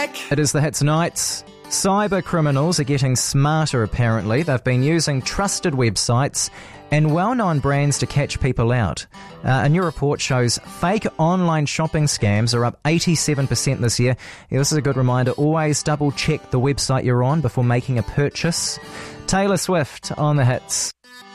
It is the Hits Nights. Cyber criminals are getting smarter, apparently. They've been using trusted websites and well-known brands to catch people out. A new report shows fake online shopping scams are up 87% this year. This is a good reminder. Always double-check the website you're on before making a purchase. Taylor Swift on the Hits.